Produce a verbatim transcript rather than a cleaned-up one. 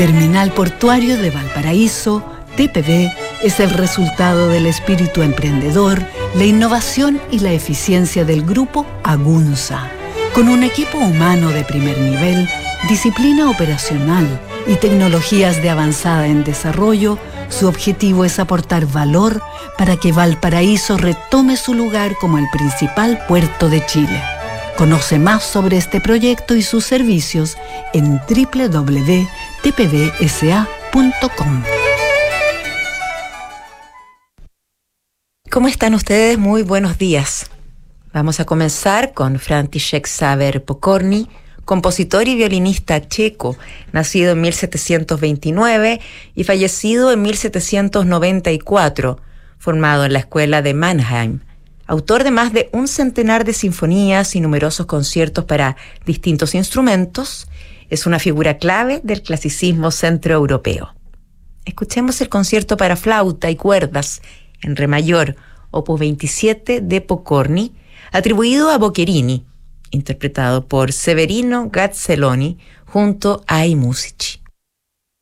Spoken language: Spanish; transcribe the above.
Terminal Portuario de Valparaíso, T P V, es el resultado del espíritu emprendedor, la innovación y la eficiencia del grupo Agunza. Con un equipo humano de primer nivel, disciplina operacional y tecnologías de avanzada en desarrollo, su objetivo es aportar valor para que Valparaíso retome su lugar como el principal puerto de Chile. Conoce más sobre este proyecto y sus servicios en doble u doble u doble u punto t p v s a punto com. ¿Cómo están ustedes? Muy buenos días. Vamos a comenzar con František Sáver Pokorný, compositor y violinista checo, nacido en mil setecientos veintinueve y fallecido en mil setecientos noventa y cuatro, formado en la escuela de Mannheim. Autor de más de un centenar de sinfonías y numerosos conciertos para distintos instrumentos, es una figura clave del clasicismo centroeuropeo. Escuchemos el concierto para flauta y cuerdas en re mayor, opus veintisiete de Pokorný, atribuido a Boccherini, interpretado por Severino Gazzelloni junto a i Musici.